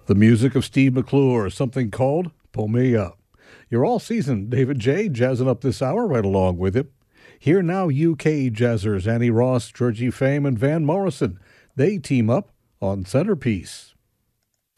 The music of Steve McClure, something called Pull Me Up. You're all seasoned. David J. jazzing up this hour right along with him. Here now, UK jazzers Annie Ross, Georgie Fame, and Van Morrison. They team up on Centerpiece.